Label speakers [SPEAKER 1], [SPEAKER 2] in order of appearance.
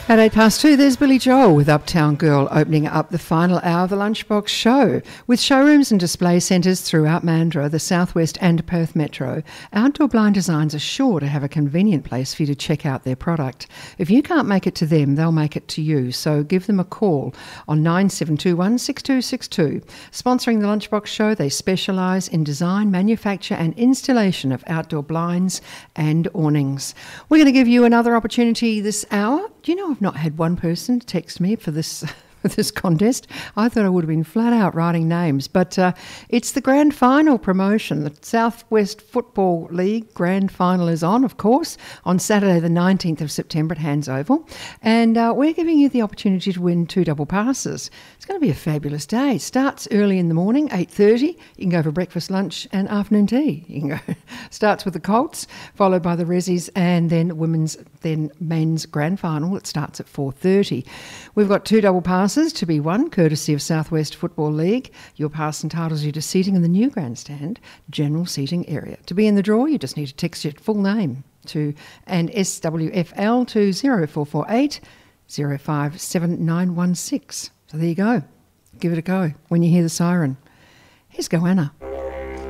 [SPEAKER 1] At 2:08, there's Billy Joel with Uptown Girl opening up the final hour of the Lunchbox show. With showrooms and display centres throughout Mandurah, the southwest and Perth Metro, Outdoor Blind Designs are sure to have a convenient place for you to check out their product. If you can't make it to them, they'll make it to you, so give them a call on 9721 6262. Sponsoring the Lunchbox show, they specialise in design, manufacture and installation of outdoor blinds and awnings. We're going to give you another opportunity this hour. Do you know I've not had one person text me for this contest? I thought I would have been flat out writing names, but it's the grand final promotion. The Southwest Football League grand final is on, of course, on Saturday the 19th of September at Hands Oval, and we're giving you the opportunity to win 2 double passes. It's going to be a fabulous day. It starts early in the morning, 8:30. You can go for breakfast, lunch and afternoon tea. You can go. Starts with the Colts, followed by the Rezzies, and then women's, then men's grand final. It starts at 4:30. We've got 2 double passes to be won, courtesy of Southwest Football League. Your pass entitles you to seating in the new grandstand, general seating area. To be in the draw, you just need to text your full name to and SWFL to 0448 057916. So there you go. Give it a go when you hear the siren. Here's Goanna.